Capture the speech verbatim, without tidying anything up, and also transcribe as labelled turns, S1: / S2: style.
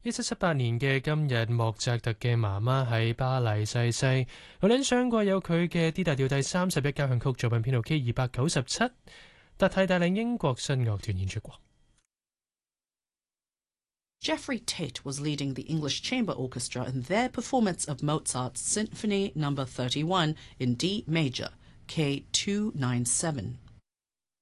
S1: 一七七八年嘅今日，莫扎特嘅媽媽喺巴黎逝世。女人上過有佢嘅 D 大調第三十一交響曲作品編號 K 二百九十七，特替帶領英國新樂團演出過。
S2: Geoffrey Tate was leading the English Chamber Orchestra in their performance of Mozart's Symphony Number thirty-one in D major, K two ninety-seven.